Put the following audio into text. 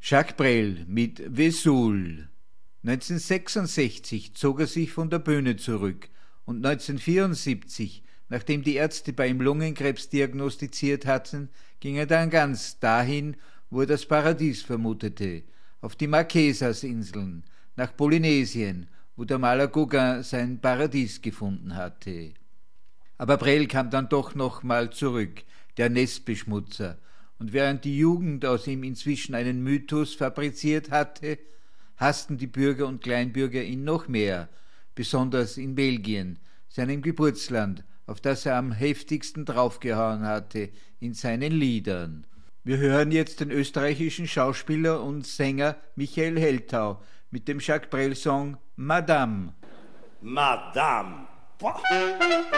Jacques Brel mit Vesoul. 1966 zog er sich von der Bühne zurück und 1974, nachdem die Ärzte bei ihm Lungenkrebs diagnostiziert hatten, ging er dann ganz dahin, wo er das Paradies vermutete, auf die Marquesas-Inseln, nach Polynesien, wo der Maler Gauguin sein Paradies gefunden hatte. Aber Brel kam dann doch nochmal zurück, der Nestbeschmutzer, und während die Jugend aus ihm inzwischen einen Mythos fabriziert hatte, hassten die Bürger und Kleinbürger ihn noch mehr, besonders in Belgien, seinem Geburtsland, auf das er am heftigsten draufgehauen hatte in seinen Liedern. Wir hören jetzt den österreichischen Schauspieler und Sänger Michael Heltau mit dem Jacques Brel-Song Madame. Madame.